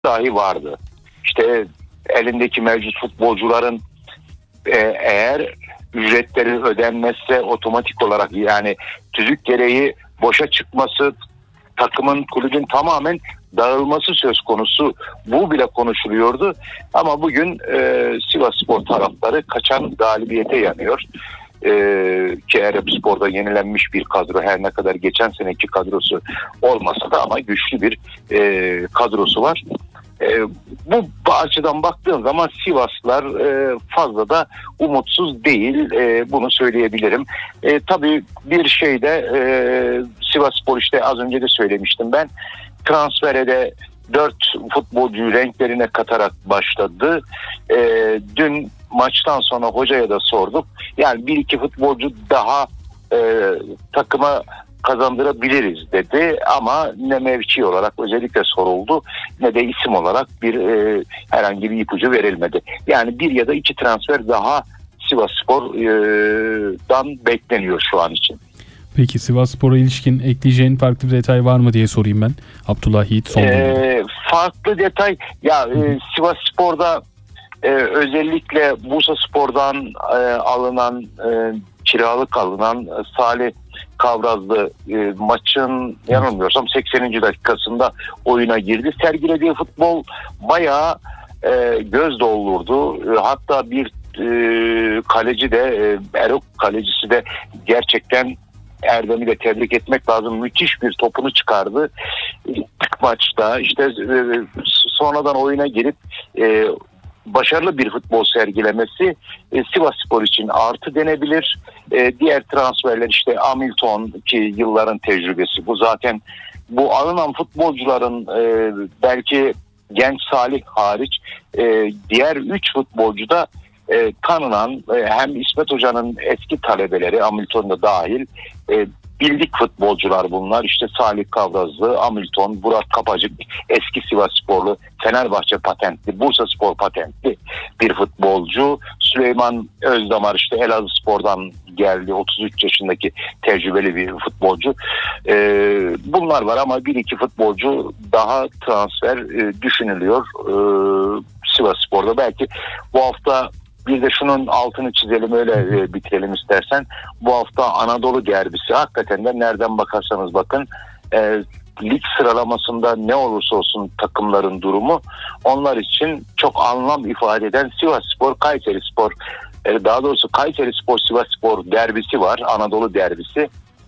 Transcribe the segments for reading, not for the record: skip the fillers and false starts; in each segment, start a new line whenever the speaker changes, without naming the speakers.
dahi vardı. İşte elindeki mevcut futbolcuların eğer ücretleri ödenmezse otomatik olarak, yani tüzük gereği boşa çıkması, takımın, kulübün tamamen dağılması söz konusu. Bu bile konuşuluyordu. Ama bugün Sivasspor taraftarı kaçan galibiyete yanıyor. Ki Erepspor'da yenilenmiş bir kadro, her ne kadar geçen seneki kadrosu olmasa da ama güçlü bir kadrosu var. Bu açıdan baktığım zaman Sivaslılar fazla da umutsuz değil, bunu söyleyebilirim. Tabii bir şey de Sivasspor, işte az önce de söylemiştim ben, transfere de 4 futbolcuyu renklerine katarak başladı. Dün maçtan sonra hocaya da sorduk. Yani 1-2 futbolcu daha takıma kazandırabiliriz dedi, ama ne mevki olarak özellikle soruldu ne de isim olarak herhangi bir ipucu verilmedi. Yani 1 ya da 2 transfer daha Sivasspor'dan bekleniyor şu an için.
Peki Sivasspor'a ilişkin ekleyeceğin farklı bir detay var mı diye sorayım ben. Abdullah Yiğit son
farklı detay ya, Sivasspor'da özellikle Bursaspor'dan alınan kiralık alınan Salih Kavrazlı maçın yanılmıyorsam 80. dakikasında oyuna girdi. Sergilediği futbol bayağı göz doldurdu. Hatta bir kaleci de Erok kalecisi de gerçekten Erdem'i de tebrik etmek lazım. Müthiş bir topunu çıkardı. İlk maçta işte sonradan oyuna girip başarılı bir futbol sergilemesi Sivasspor için artı denebilir. Diğer transferler, işte Hamilton ki yılların tecrübesi, bu zaten bu alınan futbolcuların belki genç Salih hariç diğer 3 futbolcu da tanınan, hem İsmet Hoca'nın eski talebeleri, Hamilton da dahil, bildik futbolcular bunlar. İşte Salih Kavrazlı, Hamilton, Burak Kapacık, eski Sivassporlu, Fenerbahçe patentli, Bursaspor patentli bir futbolcu. Süleyman Özdamar işte Elazığspor'dan geldi, 33 yaşındaki tecrübeli bir futbolcu. Bunlar var ama 1-2 futbolcu daha transfer düşünülüyor Sivasspor'da. Belki bu hafta bir de şunun altını çizelim, öyle bitirelim istersen. Bu hafta Anadolu derbisi, hakikaten de nereden bakarsanız bakın lig sıralamasında ne olursa olsun takımların durumu onlar için çok anlam ifade eden Sivasspor Kayserispor, daha doğrusu Kayserispor Sivasspor derbisi var, Anadolu derbisi.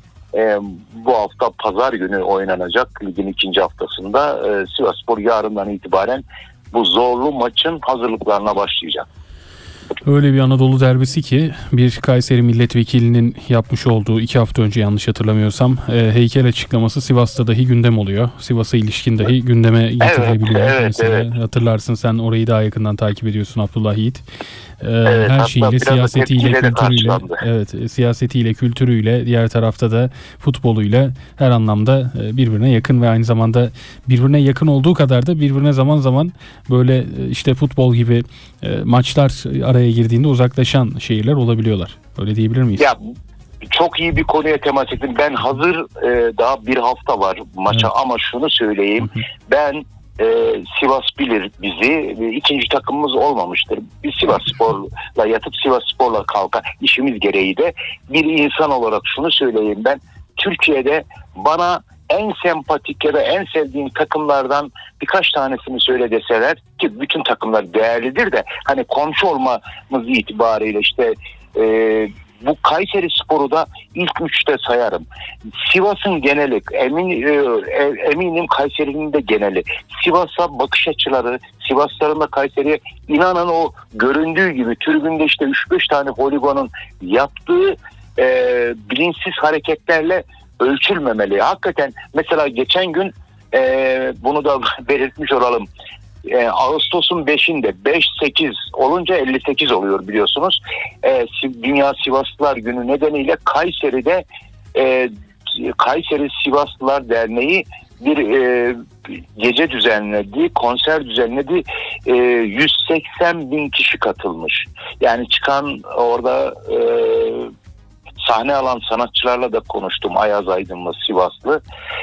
Bu hafta pazar günü oynanacak ligin 2. haftasında. Sivasspor yarından itibaren bu zorlu maçın hazırlıklarına başlayacak.
Öyle bir Anadolu derbisi ki bir Kayseri milletvekilinin yapmış olduğu 2 hafta önce, yanlış hatırlamıyorsam, heykel açıklaması Sivas'ta dahi gündem oluyor. Sivas'a ilişkin dahi gündeme getirilebiliyor. Evet. Hatırlarsın, sen orayı daha yakından takip ediyorsun Abdullah Yiğit. Her şeyiyle, siyasetiyle, kültürüyle, siyasetiyle, kültürüyle, diğer tarafta da futboluyla her anlamda birbirine yakın ve aynı zamanda birbirine yakın olduğu kadar da birbirine zaman zaman böyle işte futbol gibi maçlar araya girdiğinde uzaklaşan şehirler olabiliyorlar. Öyle diyebilir miyiz?
Ya, çok iyi bir konuya temas ettim. Ben hazır daha bir hafta var maça, ama şunu söyleyeyim. Ben Sivas bilir bizi. 2. takımımız olmamıştır. Biz Sivasspor'la yatıp Sivasspor'la kalkan işimiz gereği de bir insan olarak şunu söyleyeyim ben. Türkiye'de bana en sempatik ya da en sevdiğim takımlardan birkaç tanesini söyle deseler, ki bütün takımlar değerlidir de hani komşu olmamız itibariyle işte bu Kayserispor'u da ilk 3'te sayarım. Sivas'ın geneli, eminim Kayseri'nin de geneli. Sivas'a bakış açıları, Sivasların da Kayseri'ye, inanın o göründüğü gibi tribünde işte 3-5 tane poligonun yaptığı bilinçsiz hareketlerle ölçülmemeli. Hakikaten mesela geçen gün bunu da belirtmiş olalım. Ağustos'un 5'inde 5-8 olunca 58 oluyor biliyorsunuz. Dünya Sivaslılar Günü nedeniyle Kayseri'de Kayseri Sivaslılar Derneği bir gece düzenledi, konser düzenledi. 180 bin kişi katılmış. Yani çıkan orada sahne alan sanatçılarla da konuştum. Ayaz Aydınlı, Sivaslı.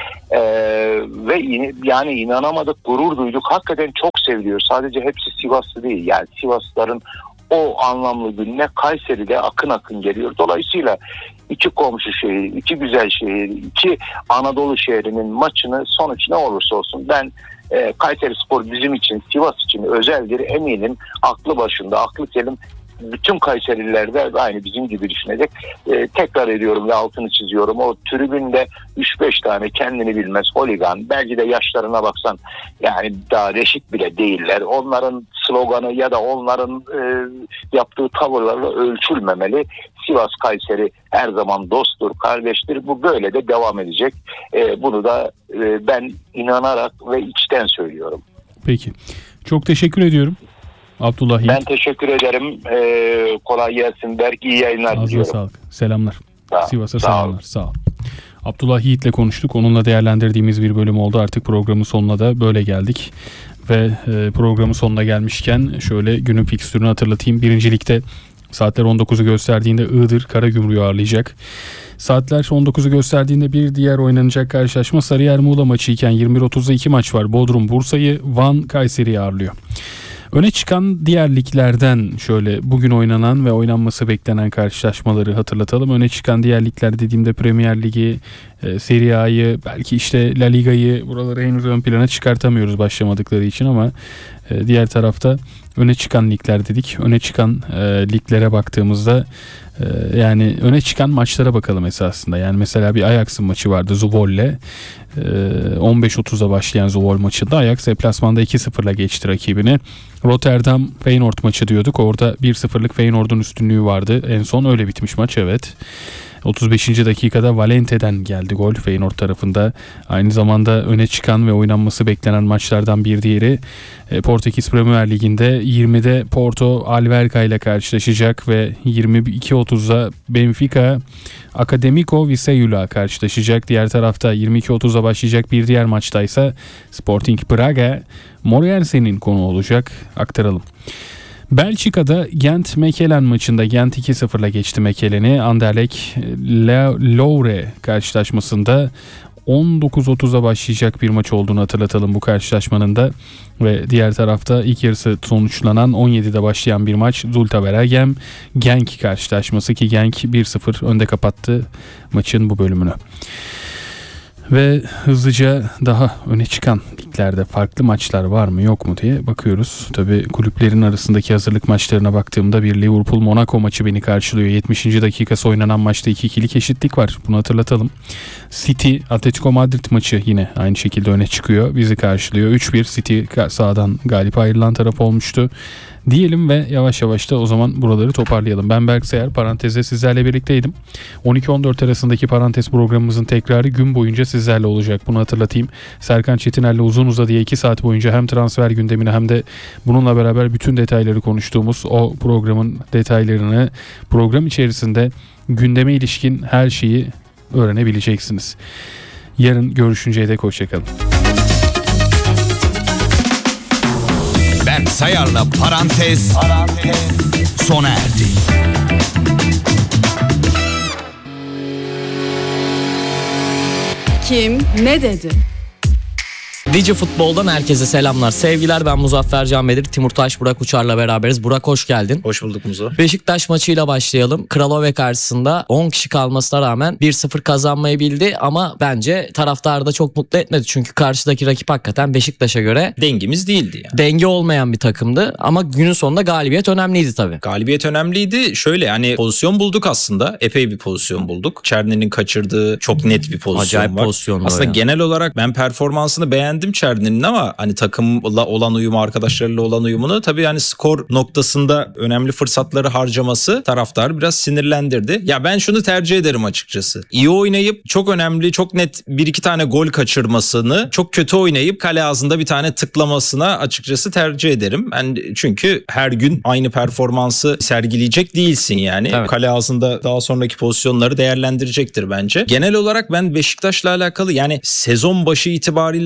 Ve yani inanamadık, gurur duyduk. Hakikaten çok seviliyor. Sadece hepsi Sivaslı değil. Yani Sivaslıların o anlamlı gününe Kayseri'de akın akın geliyor. Dolayısıyla iki komşu şehir, iki güzel şehir, iki Anadolu şehrinin maçını, sonuç ne olursa olsun ben Kayserispor bizim için, Sivas için özeldir eminim. Aklı başında, aklı selim bütün Kayserililer de aynı bizim gibi düşünecek. Tekrar ediyorum ve altını çiziyorum. O tribünde 3-5 tane kendini bilmez holigan, belki de yaşlarına baksan yani daha reşit bile değiller. Onların sloganı ya da onların yaptığı tavırlarla ölçülmemeli. Sivas Kayseri her zaman dosttur, kardeştir. Bu böyle de devam edecek. Bunu da ben inanarak ve içten söylüyorum.
Peki. Çok teşekkür ediyorum. Abdullah Yiğit.
Ben teşekkür ederim. Kolay gelsin. Belki iyi yayınlar diliyorum.
Ağzına sağlık. Selamlar. Sivas'a
sağ
selamlar. Sağ ol. Abdullah Yiğit'le konuştuk. Onunla değerlendirdiğimiz bir bölüm oldu. Artık programın sonuna da böyle geldik. Ve programın sonuna gelmişken şöyle günün fikstürünü hatırlatayım. Birincilikte saatler 19'u gösterdiğinde Iğdır Karagümrük'ü ağırlayacak. Saatler 19'u gösterdiğinde bir diğer oynanacak karşılaşma Sarıyer Muğla maçı iken 21.30'da 2 maç var. Bodrum Bursa'yı, Van Kayseri'yi ağırlıyor. Öne çıkan diğer liglerden şöyle bugün oynanan ve oynanması beklenen karşılaşmaları hatırlatalım. Öne çıkan diğer ligler dediğimde Premier Ligi, Serie A'yı, belki işte La Liga'yı, buraları henüz ön plana çıkartamıyoruz başlamadıkları için ama diğer tarafta öne çıkan ligler dedik. Öne çıkan liglere baktığımızda yani öne çıkan maçlara bakalım esasında. Yani mesela bir Ajax'ın maçı vardı Zwolle. 15.30'a başlayan Zwolle maçında Ajax deplasmanda 2-0'la geçti rakibini. Rotterdam Feyenoord maçı diyorduk. Orada 1-0'lık Feyenoord'un üstünlüğü vardı. En son öyle bitmiş maç, evet. 35. dakikada Valente'den geldi gol Feyenoord tarafında. Aynı zamanda öne çıkan ve oynanması beklenen maçlardan bir diğeri Portekiz Premier Ligi'nde 20'de Porto Alverca ile karşılaşacak ve 22.30'da Benfica Académico Viseu'la karşılaşacak. Diğer tarafta 22.30'da başlayacak bir diğer maçtaysa Sporting Braga Moreirense'nin konu olacak. Aktaralım. Belçika'da Gent Mechelen maçında Gent 2-0'la geçti Mechelen'i. Anderlecht Louvre karşılaşmasında 19.30'a başlayacak bir maç olduğunu hatırlatalım bu karşılaşmanın da. Ve diğer tarafta ilk yarısı sonuçlanan 17'de başlayan bir maç Zulte Waregem Genk karşılaşması ki Genk 1-0 önde kapattı maçın bu bölümünü. Ve hızlıca daha öne çıkan liglerde farklı maçlar var mı yok mu diye bakıyoruz. Tabii kulüplerin arasındaki hazırlık maçlarına baktığımda bir Liverpool-Monaco maçı beni karşılıyor. 70. dakikası oynanan maçta 2-2'lik eşitlik var. Bunu hatırlatalım. City Atletico Madrid maçı yine aynı şekilde öne çıkıyor. Bizi karşılıyor. 3-1 City sahadan galip ayrılan taraf olmuştu. Diyelim ve yavaş yavaş da o zaman buraları toparlayalım. Ben Berk Sayar, parantezde sizlerle birlikteydim. 12-14 arasındaki parantez programımızın tekrarı gün boyunca sizlerle olacak. Bunu hatırlatayım. Serkan Çetiner'le uzun uzadıya 2 saat boyunca hem transfer gündemini hem de bununla beraber bütün detayları konuştuğumuz o programın detaylarını program içerisinde gündeme ilişkin her şeyi öğrenebileceksiniz. Yarın görüşünceye dek hoşçakalın.
Berk Sayar'la parantez sona erdi.
Kim ne dedi?
Digi Futbol'dan herkese selamlar, sevgiler. Ben Muzaffer Can Bedir, Timur Taş, Burak Uçar'la beraberiz. Burak hoş geldin.
Hoş bulduk Muzo.
Beşiktaş maçıyla başlayalım. Kralove karşısında 10 kişi kalmasına rağmen 1-0 kazanmayı bildi ama bence taraftarı da çok mutlu etmedi. Çünkü karşıdaki rakip hakikaten Beşiktaş'a göre
Dengimiz değildi yani.
denge olmayan bir takımdı ama günün sonunda galibiyet önemliydi tabii.
Galibiyet önemliydi. Şöyle yani pozisyon bulduk aslında. Epey bir pozisyon bulduk. Çerni'nin kaçırdığı çok net bir pozisyon
Acayip
var.
pozisyondu
Aslında
ya.
genel olarak ben performansını beğendim Çerni'nin ama hani takımla olan uyumu, arkadaşlarıyla olan uyumunu tabii yani skor noktasında önemli fırsatları harcaması taraftarı biraz sinirlendirdi. Ya ben şunu tercih ederim açıkçası. İyi oynayıp çok önemli, çok net 1-2 tane gol kaçırmasını, çok kötü oynayıp kale ağzında bir tane tıklamasına açıkçası tercih ederim. Ben çünkü her gün aynı performansı sergileyecek değilsin yani.
Evet.
Kale ağzında daha sonraki pozisyonları değerlendirecektir bence. Genel olarak ben Beşiktaş'la alakalı yani sezon başı itibariyle takım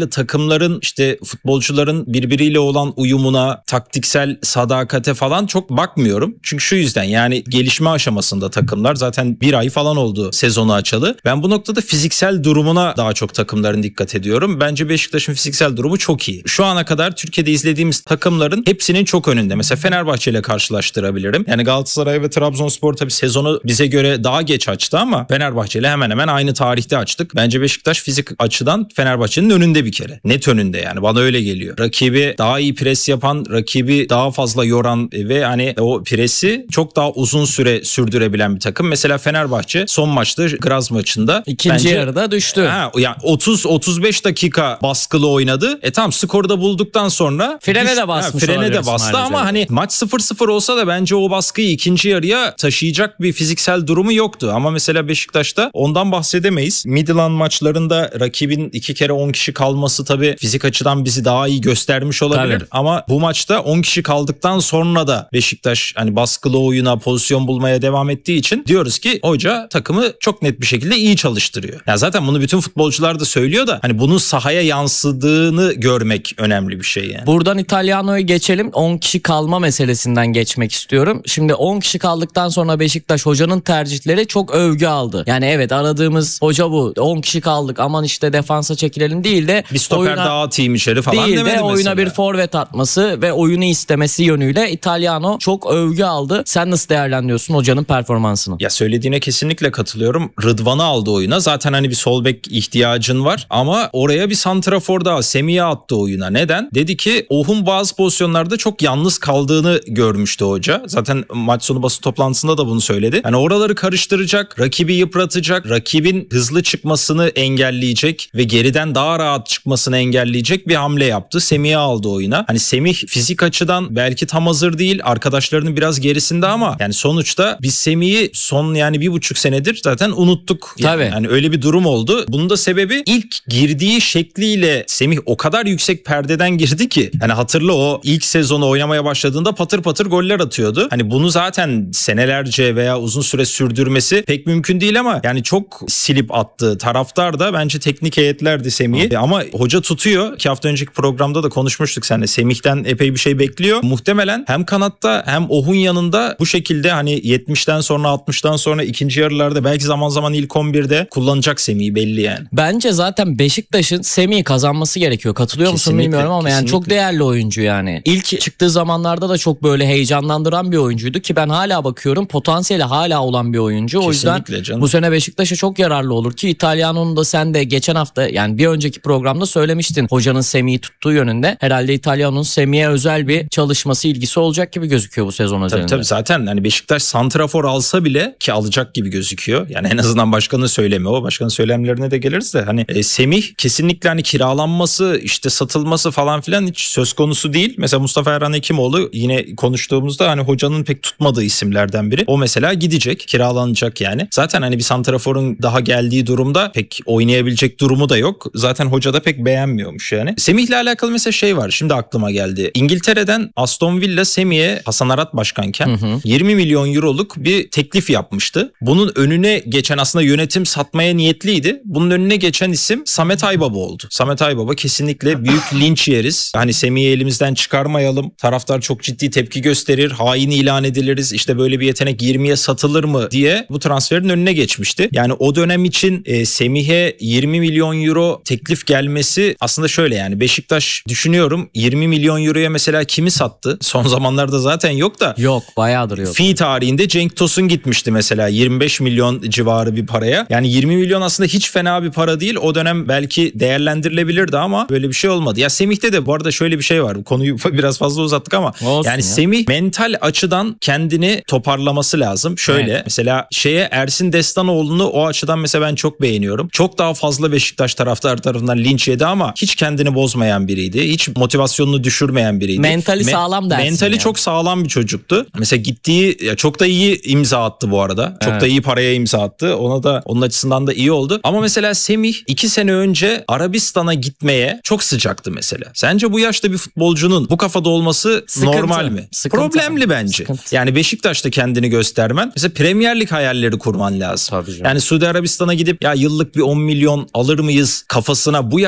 takımların işte futbolcuların birbiriyle olan uyumuna, taktiksel sadakate falan çok bakmıyorum. Çünkü şu yüzden yani gelişme aşamasında takımlar zaten bir ay falan oldu sezonu açalı. Ben bu noktada fiziksel durumuna daha çok takımların dikkat ediyorum. Bence Beşiktaş'ın fiziksel durumu çok iyi. Şu ana kadar Türkiye'de izlediğimiz takımların hepsinin çok önünde. Mesela Fenerbahçe ile karşılaştırabilirim. Yani Galatasaray ve Trabzonspor tabii sezonu bize göre daha geç açtı ama Fenerbahçe ile hemen hemen aynı tarihte açtık. Bence Beşiktaş fizik açıdan Fenerbahçe'nin önünde bir kere. Net önünde yani. Bana öyle geliyor. Rakibi daha iyi pres yapan, rakibi daha fazla yoran ve hani o presi çok daha uzun süre sürdürebilen bir takım. Mesela Fenerbahçe son maçta Graz maçında
İkinci yarıda düştü.
Yani 30-35 dakika baskılı oynadı. Tamam, skoru da bulduktan sonra
Frene de basmış
frene de
olabiliriz
bastı
maalesef.
ama hani maç 0-0 olsa da bence o baskıyı ikinci yarıya taşıyacak bir fiziksel durumu yoktu. Ama mesela Beşiktaş'ta ondan bahsedemeyiz. Midland maçlarında rakibin 2 kere 10 kişi kalması tabii fizik açıdan bizi daha iyi göstermiş olabilir.
Tabii.
Ama bu maçta 10 kişi kaldıktan sonra da Beşiktaş hani baskılı oyuna, pozisyon bulmaya devam ettiği için diyoruz ki hoca takımı çok net bir şekilde iyi çalıştırıyor. Ya zaten bunu bütün futbolcular da söylüyor da hani bunun sahaya yansıdığını görmek önemli bir şey yani.
Buradan İtalyano'yu geçelim. 10 kişi kalma meselesinden geçmek istiyorum. Şimdi 10 kişi kaldıktan sonra Beşiktaş hocanın tercihleri çok övgü aldı. Yani evet, aradığımız hoca bu. 10 kişi kaldık, aman işte defansa çekilelim değil de
Bir stoper daha atayım içeri falan
değil
demedi
de oyuna
mesela.
bir forvet atması ve oyunu istemesi yönüyle İtalyano çok övgü aldı. Sen nasıl değerlendiriyorsun hocanın performansını?
Ya söylediğine kesinlikle katılıyorum. Rıdvan'ı aldı oyuna. Zaten hani bir sol bek ihtiyacın var ama oraya bir santrafor daha, Semih'i attı oyuna. Neden? Dedi ki Ohun bazı pozisyonlarda çok yalnız kaldığını görmüştü hoca. Zaten maç sonu basın toplantısında da bunu söyledi. Yani oraları karıştıracak, rakibi yıpratacak, rakibin hızlı çıkmasını engelleyecek ve geriden daha rahat çıkmasını engelleyecek bir hamle yaptı. Semih'i aldı oyuna. Hani Semih fizik açıdan belki tam hazır değil. Arkadaşlarının biraz gerisinde ama yani sonuçta biz Semih'i son yani 1,5 senedir zaten unuttuk.
Tabii.
Yani öyle bir durum oldu. Bunun da sebebi ilk girdiği şekliyle Semih o kadar yüksek perdeden girdi ki. Hani hatırla, o ilk sezonu oynamaya başladığında patır patır goller atıyordu. Hani bunu zaten senelerce veya uzun süre sürdürmesi pek mümkün değil ama yani çok silip attı. Taraftar da bence teknik heyetlerdi Semih'i. Ama hoca tutuyor. 2 hafta önceki programda da konuşmuştuk seninle. Semih'ten epey bir şey bekliyor. Muhtemelen hem kanatta hem Ohun yanında bu şekilde hani 70'ten sonra 60'tan sonra ikinci yarılarda belki zaman zaman ilk 11'de kullanacak Semih'i, belli yani.
Bence zaten Beşiktaş'ın Semih'i kazanması gerekiyor. Katılıyor musun
Kesinlikle,
bilmiyorum ama yani çok
kesinlikle.
değerli oyuncu yani. İlk çıktığı zamanlarda da çok böyle heyecanlandıran bir oyuncuydu ki ben hala bakıyorum, potansiyeli hala olan bir oyuncu. O yüzden
Kesinlikle canım.
bu sene Beşiktaş'a çok yararlı olur ki İtalyano'nun da sen de geçen hafta yani bir önceki programda söylemiştin hocanın Semih'i tuttuğu yönünde. Herhalde İtalyano'nun Semih'e özel bir çalışması, ilgisi olacak gibi gözüküyor bu sezon özelinde.
Tabii zaten hani Beşiktaş santrafor alsa bile ki alacak gibi gözüküyor. Yani en azından başkanın söylemi o. Başkanın söylemlerine de geliriz de hani Semih kesinlikle hani kiralanması, işte satılması falan filan hiç söz konusu değil. Mesela Mustafa Erhan Hekimoğlu yine konuştuğumuzda hani hocanın pek tutmadığı isimlerden biri. O mesela gidecek, kiralanacak yani. Zaten hani bir santraforun daha geldiği durumda pek oynayabilecek durumu da yok. Zaten hoca da pek beğenmiyormuş yani. Semih'le alakalı mesela şey var. Şimdi aklıma geldi. İngiltere'den Aston Villa Semih'e Hasan Arat başkanken 20 milyon euroluk bir teklif yapmıştı. Bunun önüne geçen, aslında yönetim satmaya niyetliydi. Bunun önüne geçen isim Samet Aybaba oldu. Samet Aybaba kesinlikle büyük linç yeriz. Hani Semih'i elimizden çıkarmayalım. Taraftar çok ciddi tepki gösterir. Hain ilan ediliriz. İşte böyle bir yetenek 20'ye satılır mı diye bu transferin önüne geçmişti. Yani o dönem için Semih'e 20 milyon euro teklif gelmesi aslında şöyle, yani Beşiktaş düşünüyorum 20 milyon euroya mesela kimi sattı? Son zamanlarda zaten yok da.
Yok, bayağıdır yok.
Fi tarihinde Cenk Tosun gitmişti mesela 25 milyon civarı bir paraya. Yani 20 milyon aslında hiç fena bir para değil. O dönem belki değerlendirilebilirdi ama böyle bir şey olmadı. Ya Semih'te de bu arada şöyle bir şey var. Konuyu biraz fazla uzattık ama
Olsun
yani
ya.
Semih mental açıdan kendini toparlaması lazım. Şöyle
Evet.
mesela Ersin Destanoğlu'nu o açıdan mesela ben çok beğeniyorum. Çok daha fazla Beşiktaş taraftar tarafından linç yedi ama hiç kendini bozmayan biriydi. Hiç motivasyonunu düşürmeyen biriydi.
Mentali sağlam dersin
Mentali
ya.
çok sağlam bir çocuktu. Mesela gittiği çok da iyi imza attı bu arada. Çok da iyi paraya imza attı. Onun açısından da iyi oldu. Ama mesela Semih 2 sene önce Arabistan'a gitmeye çok sıcaktı mesela. Sence bu yaşta bir futbolcunun bu kafada olması
Sıkıntı.
normal mi?
Sıkıntı.
Problemli bence.
Sıkıntı.
Yani Beşiktaş'ta kendini göstermen. Mesela Premier Lig hayalleri kurman lazım.
Tabii canım.
Yani Suudi Arabistan'a gidip ya yıllık bir 10 milyon alır mıyız kafasına bu yaşta girdi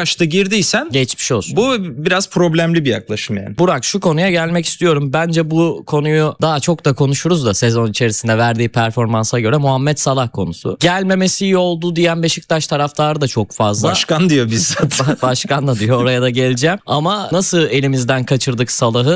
getirdiysen
Geçmiş olsun.
bu biraz problemli bir yaklaşım yani.
Burak, şu konuya gelmek istiyorum. Bence bu konuyu daha çok da konuşuruz da sezon içerisinde verdiği performansa göre Muhammed Salah konusu. Gelmemesi iyi oldu diyen Beşiktaş taraftarı da çok fazla.
Başkan diyor bizzat.
Başkan da diyor, oraya da geleceğim. Ama nasıl elimizden kaçırdık Salah'ı?